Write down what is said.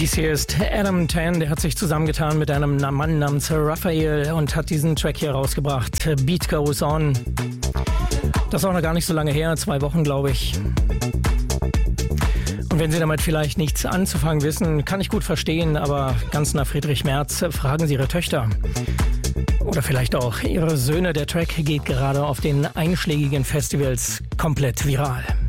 Dies hier ist Adam Tan, der hat sich zusammengetan mit einem Mann namens Raphael und hat diesen Track hier rausgebracht, Beat Goes On. Das ist auch noch gar nicht so lange her, 2 Wochen, glaube ich. Und wenn Sie damit vielleicht nichts anzufangen wissen, kann ich gut verstehen, aber ganz nach Friedrich Merz fragen Sie Ihre Töchter. Oder vielleicht auch Ihre Söhne. Der Track geht gerade auf den einschlägigen Festivals komplett viral.